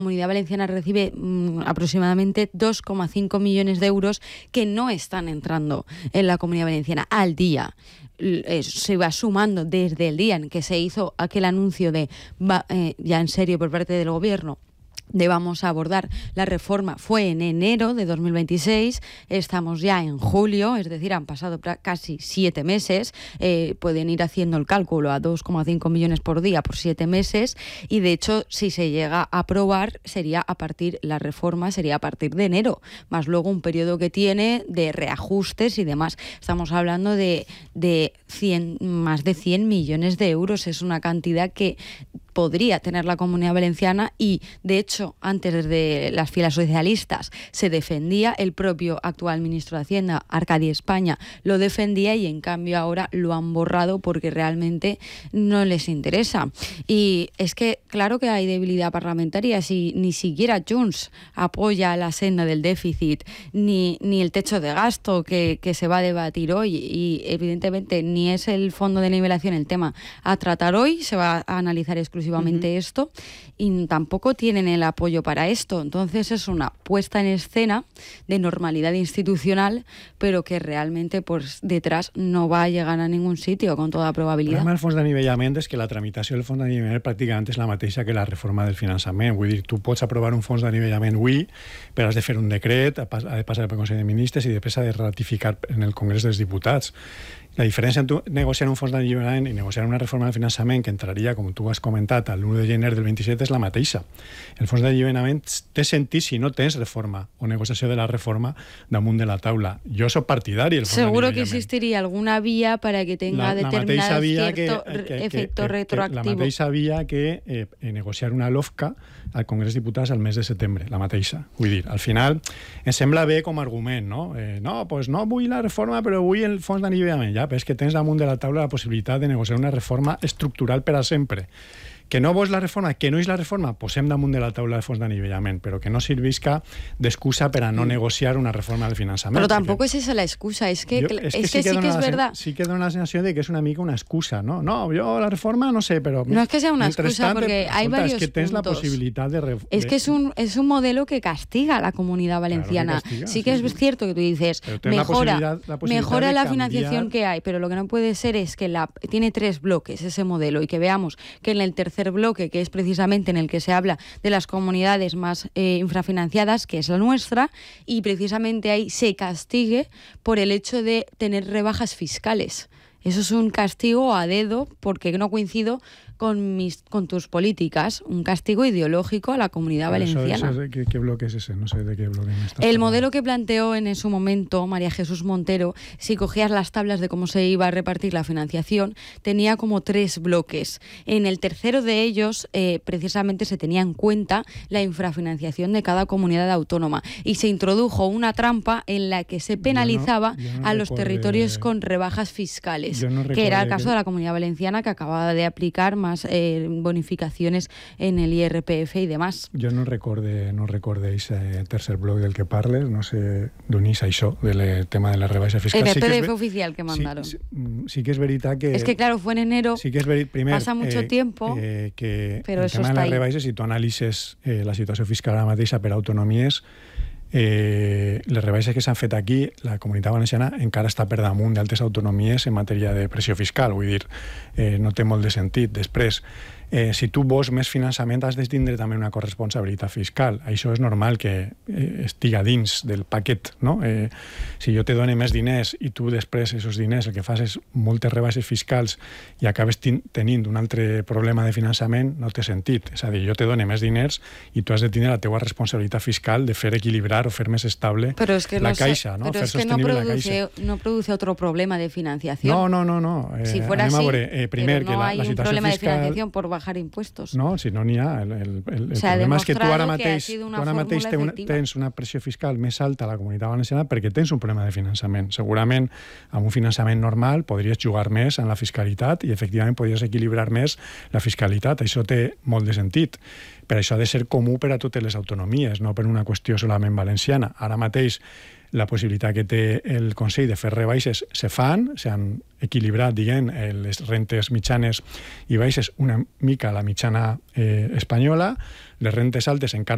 Comunidad Valenciana recibe aproximadamente 2,5 millones de euros que no están entrando en la Comunidad Valenciana al día. Se va sumando desde el día en que se hizo aquel anuncio de ya en serio por parte del Gobierno de vamos a abordar la reforma. Fue en enero de 2026, estamos ya en julio, es decir, han pasado casi 7 meses, pueden ir haciendo el cálculo a 2,5 millones por día por 7 meses, y de hecho, si se llega a aprobar, la reforma sería a partir de enero, más luego un periodo que tiene de reajustes y demás. Estamos hablando de más de 100 millones de euros, es una cantidad que podría tener la Comunidad Valenciana, y de hecho antes desde las filas socialistas se defendía, el propio actual ministro de Hacienda, Arcadi España, lo defendía, y en cambio ahora lo han borrado porque realmente no les interesa. Y es que claro que hay debilidad parlamentaria, si ni siquiera Junts apoya la senda del déficit, ni el techo de gasto que se va a debatir hoy, y evidentemente ni es el fondo de nivelación el tema a tratar hoy, se va a analizar exclusivamente esto, y tampoco tienen el apoyo para esto. Entonces es una puesta en escena de normalidad institucional, pero que realmente pues detrás no va a llegar a ningún sitio con toda probabilitat. El problema del fons d'anivellament és que la tramitació del fons d'anivellament pràcticament és la mateixa que la reforma del finançament. Vull dir, tu pots aprovar un fons d'anivellament avui, però has de fer un decret, ha de passar pel Consell de Ministres i després s'ha de ratificar en el Congrés dels Diputats. La diferència entre negociar un fons d'anivellament i negociar una reforma del finançament que entraria, com tu has comentat, l'1 de gener del 27 és la mateixa. El fons d'anivellament té sentit si no tens reforma o negociació de la reforma damunt de la taula. Jo soc partidari del fons Seguro d'anivellament. que existiría alguna vía para que tenga determinado cierto efecto retroactivo. La mateixa via que negociar una LOFCA al Congrés dels Diputats al mes de setembre, la mateixa. Vull dir, al final em sembla bé com a argument, no? No vull la reforma, però vull el fons d'anivellament. Ja, però és que tens damunt de la taula la possibilitat de negociar una reforma estructural per a sempre. Que no vols la reforma, que no és la reforma, posem damunt de la taula el fons d'anivellament, però que no servisca d'excusa per a no negociar una reforma del finançament. Però tampoc és esa la excusa, és que sí que és verdad. Sí que dona la sensació de que és una mica una excusa, ¿no? No, yo la reforma no sé, pero... No es que sea una excusa, porque hay varios puntos. Es que tens la posibilidad de... Es que es un modelo que castiga a la Comunidad Valenciana. Claro que castiga, sí que es cierto que tú dices, mejora la financiación que hay, pero lo que no puede ser es que tiene 3 bloques ese modelo, y que veamos que en el tercer bloque, que es precisamente en el que se habla de las comunidades más infrafinanciadas, que es la nuestra, y precisamente ahí se castigue por el hecho de tener rebajas fiscales. Eso es un castigo a dedo, porque no coincido con tus políticas, un castigo ideológico a la Comunidad Valenciana. ¿Qué bloque es ese? No sé de qué bloque me estás hablando. Modelo que planteó en su momento María Jesús Montero, si cogías las tablas de cómo se iba a repartir la financiación, tenía como 3 bloques. En el tercero de ellos, precisamente se tenía en cuenta la infrafinanciación de cada comunidad autónoma, y se introdujo una trampa en la que se penalizaba a los territorios con rebajas fiscales, que era el caso de la Comunidad Valenciana, que acababa de aplicar más bonificaciones en el IRPF y demás. Jo no recorde ese tercer bloc del que parles, no sé d'on és això, del tema de la rebaixa fiscal. En el PDF oficial que mandaron. Sí que és veritat que... Es que claro, fue en enero, sí que és primer, pasa mucho tiempo, però el tema de les rebaixes, si tu analitzes la situació fiscal ara mateixa per autonomies, les rebaixes que s'han fet aquí, la Comunitat Valenciana encara està per damunt d'altres autonomies en matèria de pressió fiscal, vull dir, no té molt de sentit. Després, si tu vols més finançament has de tindre també una corresponsabilitat fiscal. Això és normal que estiga dins del paquet, no? Si jo te dono més diners i tu després aquests diners el que fas és moltes rebaixes fiscals i acabes tenint un altre problema de finançament, no té sentit. És a dir, jo te dono més diners i tu has de tindre la teua responsabilitat fiscal de fer equilibrar o fer més estable la caixa, no? Però és que no produce otro problema de financiación. No. Si fuera así, primer, pero no hay un problema de financiación por bajar impuestos. No, si no n'hi ha. El problema és que tu ara mateix tens una pressió fiscal més alta a la Comunitat Valenciana perquè tens un problema de finançament. Segurament, amb un finançament normal, podries jugar més en la fiscalitat i, efectivament, podries equilibrar més la fiscalitat. Això té molt de sentit. Però això ha de ser comú per a totes les autonomies, no per una qüestió solament valenciana. Ara mateix, la possibilitat que té el Consell de fer rebaixes se fan, s'han equilibrat, diguem, les rentes mitjanes i baixes una mica a la mitjana espanyola, les rentes altes encara